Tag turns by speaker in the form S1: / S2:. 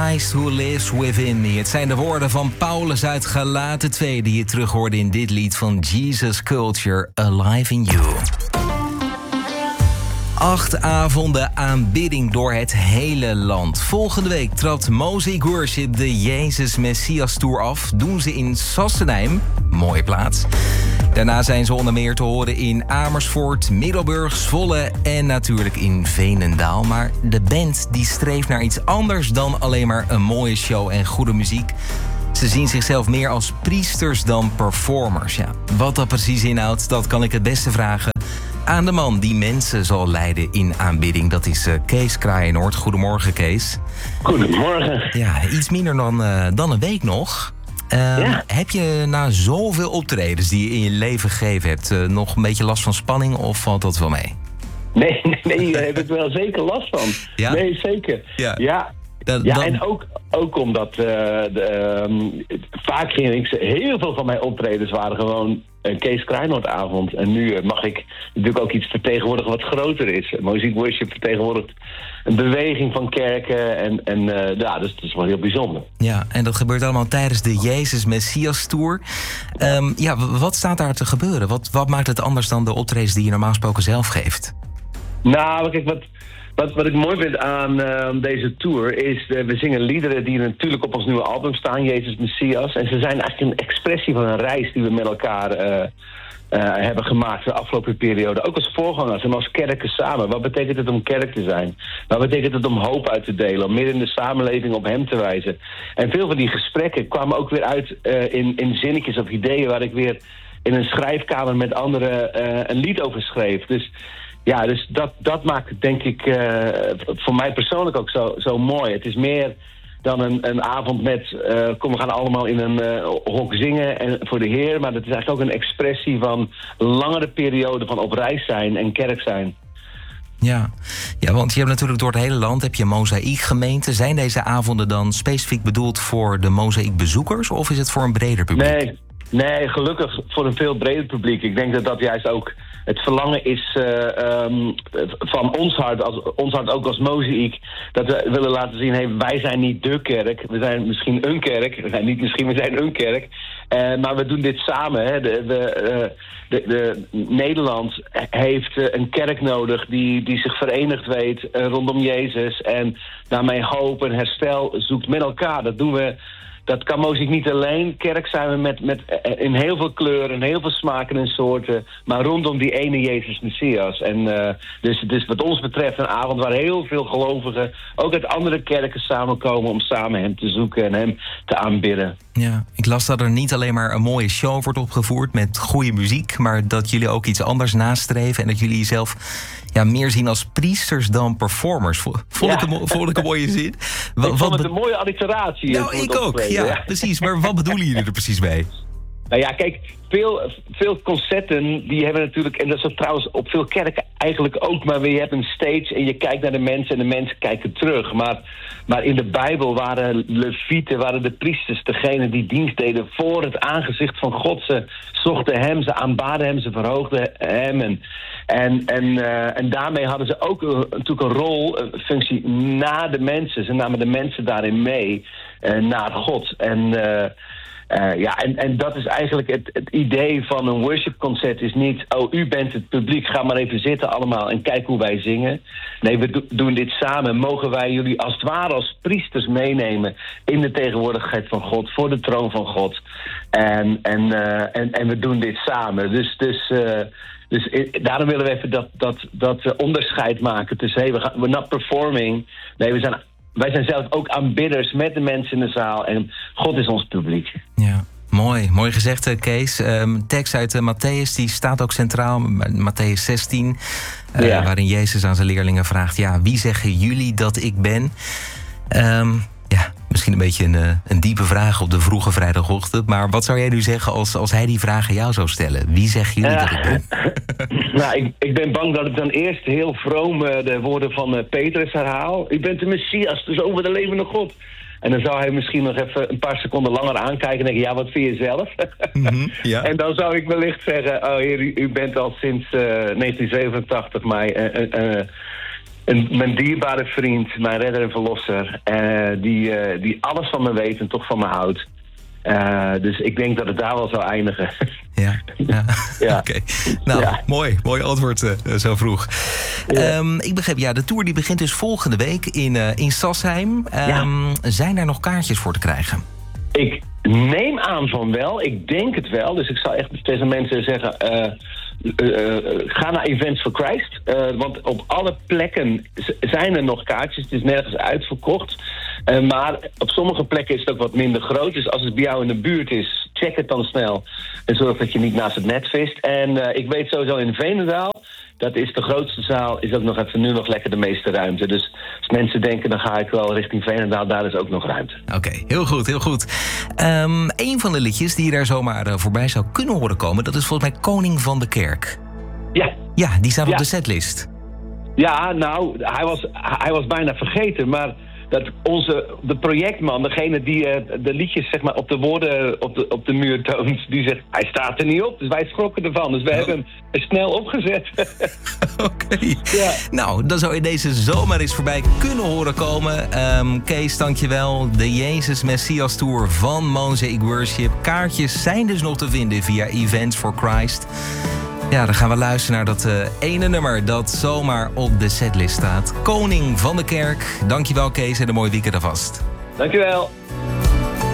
S1: Christ who lives within me. Het zijn de woorden van Paulus uit Galaten 2... die je terug hoorde in dit lied van Jesus Culture, Alive in You. 8 avonden aanbidding door het hele land. Volgende week trapt Mosaic Worship de Jezus Messias Tour af. Doen ze in Sassenheim, mooie plaats. Daarna zijn ze onder meer te horen in Amersfoort, Middelburg, Zwolle en natuurlijk in Veenendaal. Maar de band die streeft naar iets anders dan alleen maar een mooie show en goede muziek. Ze zien zichzelf meer als priesters dan performers. Ja, wat dat precies inhoudt, dat kan ik het beste vragen aan de man die mensen zal leiden in aanbidding. Dat is Kees Kraaienoord. Goedemorgen, Kees.
S2: Goedemorgen.
S1: Ja, iets minder dan een week nog. Heb je na zoveel optredens die je in je leven gegeven hebt... nog een beetje last van spanning of valt dat wel mee?
S2: Nee, daar heb ik wel zeker last van.
S1: Ja?
S2: Nee, zeker. Ja. En ook omdat vaak ging ik... Heel veel van mijn optredens waren gewoon een Kees Kraaienoordavond. En nu mag ik natuurlijk ook iets vertegenwoordigen wat groter is. Mosaic Worship vertegenwoordigt een beweging van kerken. Dus dat is wel heel bijzonder.
S1: Ja, en dat gebeurt allemaal tijdens de Jezus Messias Tour. Wat staat daar te gebeuren? Wat maakt het anders dan de optredens die je normaal gesproken zelf geeft?
S2: Nou, kijk, wat ik mooi vind aan deze tour is... we zingen liederen die natuurlijk op ons nieuwe album staan, Jezus Messias. En ze zijn eigenlijk een expressie van een reis die we met elkaar hebben gemaakt de afgelopen periode. Ook als voorgangers en als kerken samen. Wat betekent het om kerk te zijn? Wat betekent het om hoop uit te delen? Om midden in de samenleving op hem te wijzen? En veel van die gesprekken kwamen ook weer uit in zinnetjes of ideeën... waar ik weer in een schrijfkamer met anderen een lied over schreef. Dus dat maakt het denk ik voor mij persoonlijk ook zo mooi. Het is meer dan een avond met... kom, we gaan allemaal in een hok zingen voor de Heer. Maar het is eigenlijk ook een expressie van een langere periode van op reis zijn en kerk zijn.
S1: Ja, want je hebt natuurlijk door het hele land heb je Mozaïek-gemeenten. Zijn deze avonden dan specifiek bedoeld voor de Mozaïek-bezoekers... of is het voor een breder publiek?
S2: Nee, gelukkig voor een veel breder publiek. Ik denk dat juist ook het verlangen is van ons hart ook als Mozaïek... dat we willen laten zien, wij zijn niet de kerk. We zijn misschien een kerk. We zijn een kerk. Maar we doen dit samen. Nederland heeft een kerk nodig die zich verenigd weet rondom Jezus... en daarmee hoop en herstel zoekt met elkaar. Dat doen we... Dat kan Mosaic niet alleen. Kerk zijn we met in heel veel kleuren, heel veel smaken en soorten. Maar rondom die ene Jezus Messias. En dus wat ons betreft een avond waar heel veel gelovigen... ook uit andere kerken samenkomen om samen hem te zoeken en hem te aanbidden.
S1: Ja, ik las dat er niet alleen maar een mooie show wordt opgevoerd met goede muziek... maar dat jullie ook iets anders nastreven en dat jullie jezelf... meer zien als priesters dan performers. Vond ik een mooie zin.
S2: Ik vond het een mooie alliteratie.
S1: Nou, ik ook. Ja, precies. Maar wat bedoelen jullie er precies mee?
S2: Nou ja, kijk, veel concerten die hebben natuurlijk... en dat is trouwens op veel kerken eigenlijk ook... maar je hebt een stage en je kijkt naar de mensen... en de mensen kijken terug. Maar in de Bijbel waren levieten, waren de priesters... degene die dienst deden voor het aangezicht van God. Ze zochten hem, ze aanbaden hem, ze verhoogden hem... En daarmee hadden ze ook natuurlijk een rol, een functie na de mensen. Ze namen de mensen daarin mee naar God. En dat is eigenlijk het idee van een worshipconcert is niet... u bent het publiek, ga maar even zitten allemaal en kijk hoe wij zingen. Nee, we doen dit samen. Mogen wij jullie als het ware als priesters meenemen... in de tegenwoordigheid van God, voor de troon van God. En we doen dit samen. Dus daarom willen we even dat onderscheid maken tussen... we're not performing. Nee, wij zijn zelf ook aanbidders met de mensen in de zaal. En God is ons publiek.
S1: Ja, mooi gezegd, Kees. Tekst uit Matthäus, die staat ook centraal. Matthäus 16, waarin Jezus aan zijn leerlingen vraagt... wie zeggen jullie dat ik ben? Misschien een beetje een diepe vraag op de vroege vrijdagochtend. Maar wat zou jij nu zeggen als hij die vraag aan jou zou stellen? Wie zeggen jullie dat ik ben?
S2: Nou, ik ben bang dat ik dan eerst heel vroom de woorden van Petrus herhaal. U bent de Messias, dus over de levende God. En dan zou hij misschien nog even een paar seconden langer aankijken... en denken, wat vind je zelf?
S1: Ja.
S2: En dan zou ik wellicht zeggen... Heer, u bent al sinds 1987 mijn dierbare vriend, mijn redder en verlosser, die alles van me weet en toch van me houdt. Dus ik denk dat het daar wel zou eindigen.
S1: Ja. Oké. Nou, mooi antwoord zo vroeg. Ja. Ik begreep, de tour die begint dus volgende week in Sassheim. Zijn er nog kaartjes voor te krijgen?
S2: Ik neem aan van wel. Ik denk het wel. Dus ik zou echt tegen mensen zeggen, ga naar Events for Christ. Want op alle plekken zijn er nog kaartjes. Het is nergens uitverkocht. Maar op sommige plekken is het ook wat minder groot. Dus als het bij jou in de buurt is, check het dan snel. En zorg dat je niet naast het net vist. En ik weet sowieso in Veenendaal, dat is de grootste zaal, is ook nog even nu nog lekker de meeste ruimte. Dus als mensen denken, dan ga ik wel richting Veenendaal, daar is ook nog ruimte.
S1: Oké, heel goed. Een van de liedjes die je daar zomaar voorbij zou kunnen horen komen, dat is volgens mij Koning van de Kerk. Ja, die staat op de setlist. Ja,
S2: nou, hij was bijna vergeten, maar dat de projectman, degene die de liedjes zeg maar op de woorden op de muur toont, die zegt, hij staat er niet op. Dus wij schrokken ervan. Dus we hebben hem snel opgezet.
S1: Oké. Ja. Nou, dan zou je deze zomaar eens voorbij kunnen horen komen. Kees, dankjewel. De Jezus Messias Tour van Mosaic Worship. Kaartjes zijn dus nog te vinden via Events for Christ. Ja, dan gaan we luisteren naar dat ene nummer dat zomaar op de setlist staat. Koning van de Kerk. Dankjewel, Kees, en een mooi weekend alvast.
S2: Dankjewel.